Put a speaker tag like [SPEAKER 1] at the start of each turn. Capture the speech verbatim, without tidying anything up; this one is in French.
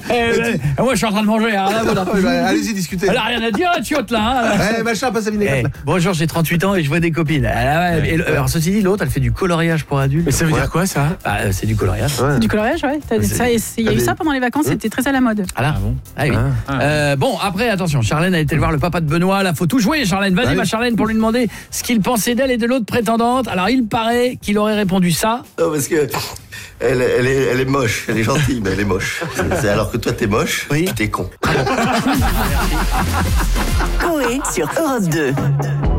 [SPEAKER 1] Eh, eh, moi, je suis en train de manger. Hein, là,
[SPEAKER 2] allez-y, discutez.
[SPEAKER 1] Elle a rien à dire, la chiotte, là. Hein.
[SPEAKER 2] Eh, machin, passe à vinaigrette.
[SPEAKER 1] Eh, bonjour, j'ai trente-huit ans et je vois des copines. Alors, et le- alors, ceci dit, l'autre, elle fait du coloriage pour adultes.
[SPEAKER 3] Mais ça veut
[SPEAKER 2] Ouais.
[SPEAKER 3] dire quoi, ça?
[SPEAKER 1] Bah, euh, c'est du coloriage.
[SPEAKER 4] C'est du coloriage, ouais. T'as-
[SPEAKER 1] C'est-
[SPEAKER 4] ça, et c'est- Il y a eu ça pendant les vacances, c'était très à la mode.
[SPEAKER 1] Ah là
[SPEAKER 3] Ah bon
[SPEAKER 1] Ah oui.
[SPEAKER 3] Ah.
[SPEAKER 1] Euh, bon, après, attention, Charlène a été voir le papa de Benoît. Là, faut tout jouer, Charlène. Vas-y,
[SPEAKER 2] Ouais.
[SPEAKER 1] ma Charlène, pour lui demander ce qu'il pensait d'elle et de l'autre prétendante. Alors, il paraît qu'il aurait répondu ça.
[SPEAKER 5] Non, parce que elle, elle, est, elle est moche, elle est gentille, mais elle est moche. C'est alors que toi, t'es moche,
[SPEAKER 1] Oui.
[SPEAKER 5] t'es con.
[SPEAKER 6] Coé sur Europe deux.